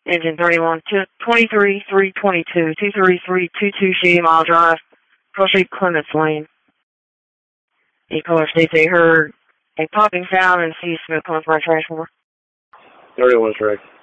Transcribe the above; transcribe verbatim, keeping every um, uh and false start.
Engine thirty-one, twenty-three, three twenty-two, two three three two two Shady Mile Drive, proceed Clements Lane. E-caller states they heard a popping sound and see smoke coming from our transformer. thirty-one, correct.